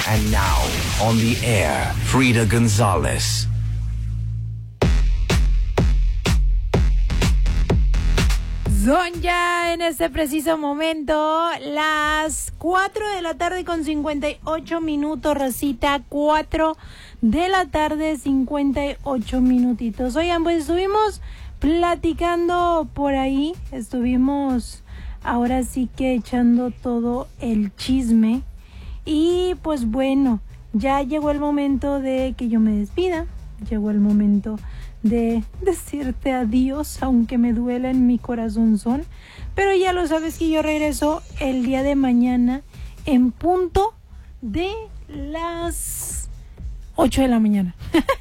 And now, on the air, Frida González. Son ya en este preciso momento las 4 de la tarde con 58 minutos, Rosita, 4 de la tarde, 58 minutitos. Oigan, pues estuvimos platicando por ahí, estuvimos ahora sí que echando todo el chisme y pues bueno, ya llegó el momento de que yo me despida, llegó el momento de decirte adiós, aunque me duela en mi corazón, pero ya lo sabes que yo regreso el día de mañana en punto de las 8 de la mañana.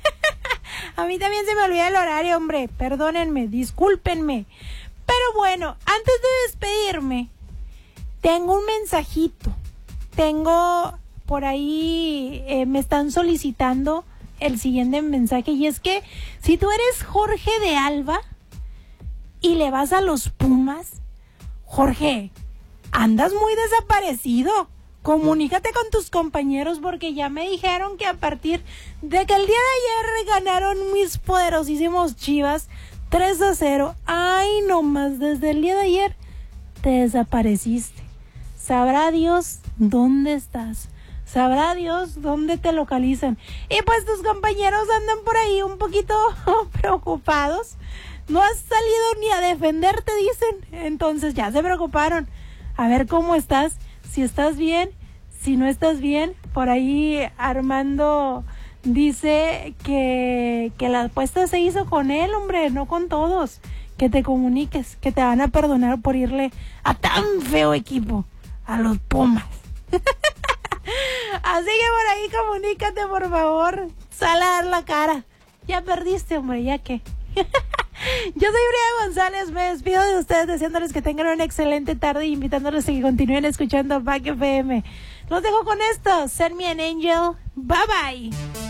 A mí también se me olvida el horario, hombre, perdónenme, discúlpenme. Pero bueno, antes de despedirme, tengo un mensajito. Tengo por ahí, me están solicitando el siguiente mensaje, y es que si tú eres Jorge de Alba y le vas a los Pumas, Jorge, andas muy desaparecido. Comunícate con tus compañeros porque ya me dijeron que a partir de que el día de ayer ganaron mis poderosísimos Chivas 3-0, ay, nomás desde el día de ayer te desapareciste. Sabrá Dios dónde estás. Sabrá Dios dónde te localizan. Y pues tus compañeros andan por ahí un poquito preocupados. No has salido ni a defenderte, dicen. Entonces ya se preocuparon. A ver cómo estás. Si estás bien, si no estás bien. Por ahí Armando dice que la apuesta se hizo con él, hombre, no con todos. Que te comuniques, que te van a perdonar por irle a tan feo equipo, a los Pumas. Así que por ahí comunícate, por favor. Sal a dar la cara. Ya perdiste, hombre, ya que. Yo soy Frida González, me despido de ustedes deseándoles que tengan una excelente tarde y invitándoles a que continúen escuchando Back FM. Los dejo con esto. Send me an angel. Bye bye.